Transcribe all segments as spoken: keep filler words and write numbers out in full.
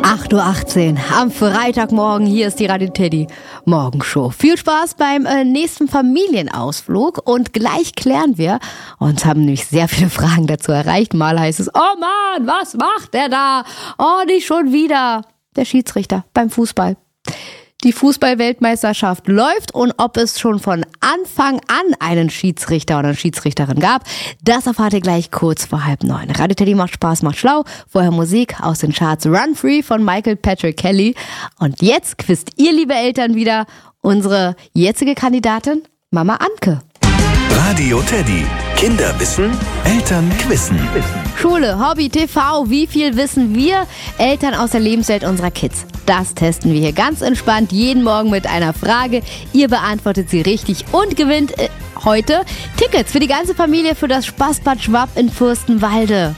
acht Uhr achtzehn am Freitagmorgen. Hier ist die Radio Teddy Morgenshow. Viel Spaß beim äh, nächsten Familienausflug. Und gleich klären wir, uns haben nämlich sehr viele Fragen dazu erreicht. Mal heißt es, oh Mann, was macht der da? Oh, nicht schon wieder. Der Schiedsrichter beim Fußball. Die Fußball-Weltmeisterschaft läuft und ob es schon von Anfang an einen Schiedsrichter oder eine Schiedsrichterin gab, das erfahrt ihr gleich kurz vor halb neun. Radio Teddy macht Spaß, macht schlau. Vorher Musik aus den Charts Run Free von Michael Patrick Kelly. Und jetzt quizt ihr, liebe Eltern, wieder unsere jetzige Kandidatin, Mama Anke. Radio Teddy. Kinder wissen, Eltern quizzen. Schule, Hobby, T V, wie viel wissen wir Eltern aus der Lebenswelt unserer Kids? Das testen wir hier ganz entspannt jeden Morgen mit einer Frage. Ihr beantwortet sie richtig und gewinnt äh, heute Tickets für die ganze Familie für das Spaßbad Schwab in Fürstenwalde.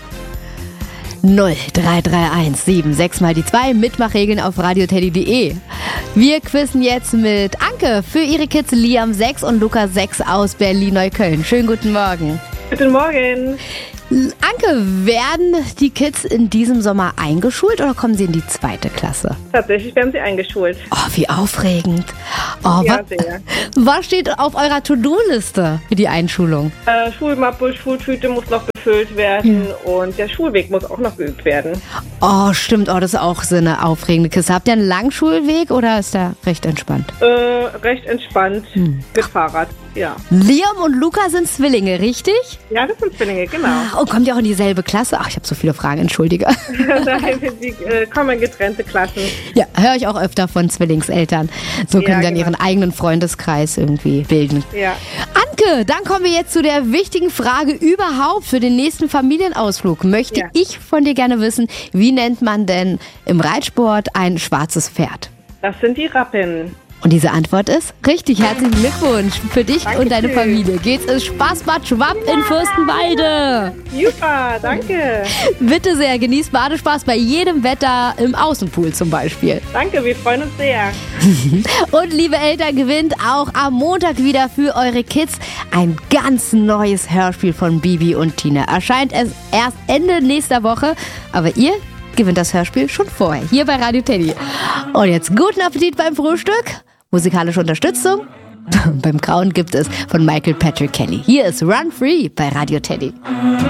null drei drei eins sieben sechs mal die zwei. Mitmachregeln auf radioteddy punkt de. Wir quizzen jetzt mit Anke für ihre Kids Liam sechs und Lukas sechs aus Berlin-Neukölln. Schönen guten Morgen. Guten Morgen. Anke, werden die Kids in diesem Sommer eingeschult oder kommen sie in die zweite Klasse? Tatsächlich werden sie eingeschult. Oh, wie aufregend. Oh, Ja, was, sehr. was steht auf eurer To-Do-Liste für die Einschulung? Äh, Schulmappe, Schultüte muss noch befüllt werden und der Schulweg muss auch noch geübt werden. Oh, stimmt. Oh, das ist auch so eine aufregende Kiste. Habt ihr einen Langschulweg oder ist der recht entspannt? Äh, recht entspannt mit Fahrrad, ja. Liam und Luca sind Zwillinge, richtig? Ja, das sind Zwillinge, genau. Oh, kommt ihr auch in dieselbe Klasse? Ach, ich habe so viele Fragen, entschuldige. Daher sind die äh, kommen in getrennte Klassen. Ja, höre ich auch öfter von Zwillingseltern. So können Ja, dann genau. ihren eigenen Freundeskreis irgendwie bilden. Ja. Anke, dann kommen wir jetzt zu der wichtigen Frage überhaupt für den nächsten Familienausflug. Möchte Ja. ich von dir gerne wissen, wie nennt man denn im Reitsport ein schwarzes Pferd? Das sind die Rappen. Und diese Antwort ist richtig. Herzlichen Glückwunsch für dich Dankeschön. und deine Familie. Geht's ins Spaßbad Schwab in Fürstenwalde. Super, danke. Bitte sehr, genießt Badespaß bei jedem Wetter im Außenpool zum Beispiel. Danke, wir freuen uns sehr. Und liebe Eltern, gewinnt auch am Montag wieder für eure Kids ein ganz neues Hörspiel von Bibi und Tina. Erscheint es erst Ende nächster Woche, aber ihr gewinnt das Hörspiel schon vorher, hier bei Radio Teddy. Und jetzt guten Appetit beim Frühstück. Musikalische Unterstützung beim Grauen gibt es von Michael Patrick Kelly. Hier ist Run Free bei Radio Teddy.